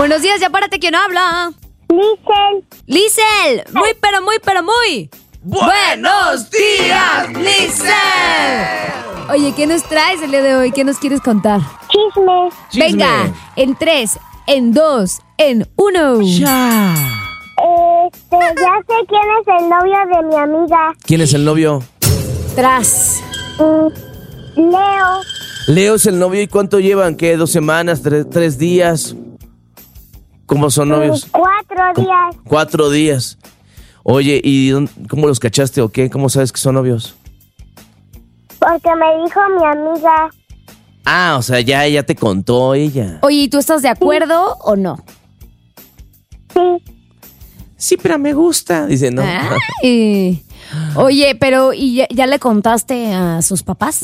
Buenos días, ya párate, ¿quién habla? Lisel. Muy, pero muy. ¡Buenos días, Lisel! Oye, ¿qué nos traes el día de hoy? ¿Qué nos quieres contar? Chisme. Venga, en 3, en 2, en 1. Ya. Ya sé quién es el novio de mi amiga. ¿Quién es el novio? Tras. Leo. Leo es el novio. ¿Y cuánto llevan? ¿Qué? ¿2 semanas? ¿3 días? ¿Cómo son novios? 4 días. 4 días. Oye, ¿y cómo los cachaste o qué? ¿Cómo sabes que son novios? Porque me dijo mi amiga. Ah, o sea, ya te contó ella. Oye, ¿y tú estás de acuerdo o no? Sí. Sí, pero me gusta. Dice, no. Ay. Oye, pero ¿y ya le contaste a sus papás?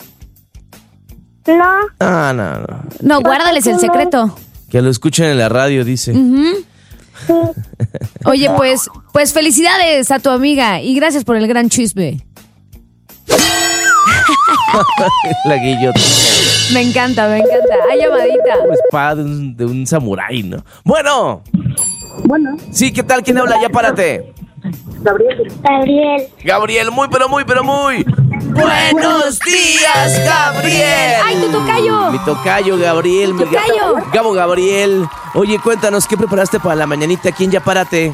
No. Ah, no. No, guárdales el secreto. Que lo escuchen en la radio, dice. Sí. Oye, pues felicidades a tu amiga y gracias por el gran chisme. La guillota. Me encanta. Hay llamadita. Una espada de un samurái, ¿no? Bueno. Bueno, Sí, ¿qué tal? ¿Quién habla? Ya párate. Gabriel. Gabriel, muy. ¡Buenos días, Gabriel! ¡Ay, tu tocayo! Mi tocayo, Gabriel. Mi Tocayo. Gabo Gabriel. Oye, cuéntanos, ¿qué preparaste para la mañanita? ¿Quién ya párate?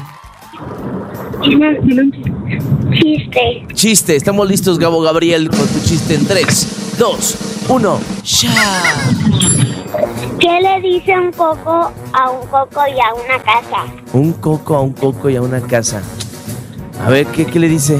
Chiste. Chiste, estamos listos, Gabo Gabriel, con tu chiste en 3, 2, 1. ¡Ya! ¿Qué le dice un coco a un coco y a una casa? Un coco a un coco y a una casa. A ver, ¿qué le dice?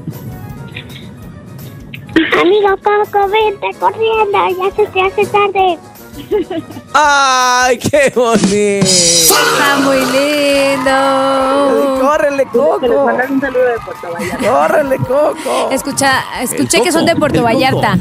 Amigo Coco, vente corriendo, ya se te hace tarde. ¡Ay, qué bonito! Está muy lindo. ¡Córrele, que les Coco! mandan un saludo de Puerto Vallarta. ¡Córrele, Coco! Escuché que son de Puerto Vallarta.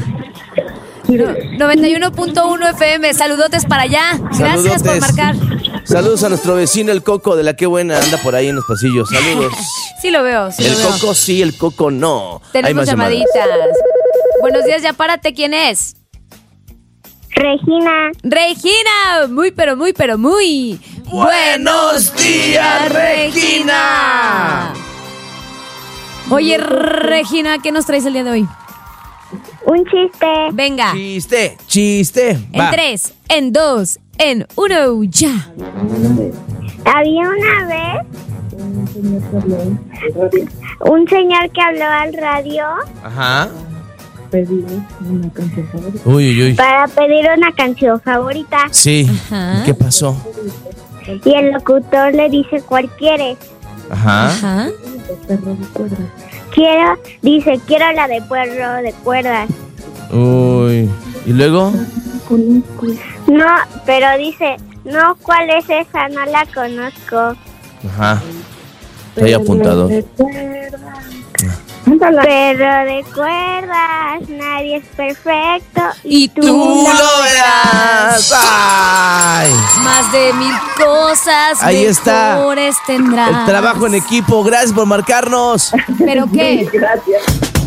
91.1 FM, saludotes para allá. Gracias por Saludotes. marcar. Saludos a nuestro vecino, el Coco, de la Qué Buena, anda por ahí en los pasillos. Saludos. Sí lo veo, sí El lo veo. Coco sí, el Coco no. Hay Tenemos más llamadas. llamaditas. Buenos días, ya párate, ¿quién es? Regina. Regina, muy. ¡Buenos días, Regina! Oye, Regina, ¿qué nos traes el día de hoy? Un chiste. Venga, Chiste. en Va. 3, en 2, en 1, ya. Había una vez un señor que habló al radio Ajá. Pedimos una canción favorita. Uy. para pedir una canción favorita. Sí. Ajá. ¿Y qué pasó? Y el locutor le dice, ¿cuál quieres? Ajá. Ajá. Perro de cuerda. Quiero la de perro de cuerdas. Uy. ¿Y luego? No, pero dice, no, ¿cuál es esa? No la conozco. Ajá. Está ahí apuntado. Perro de cuerdas, nadie es perfecto. Y tú ¡Tú lo verás! ¡Ay! Más de 1000 cosas Ahí está. mejores tendrás. El trabajo en equipo. Gracias por marcarnos. ¿Pero qué? Gracias.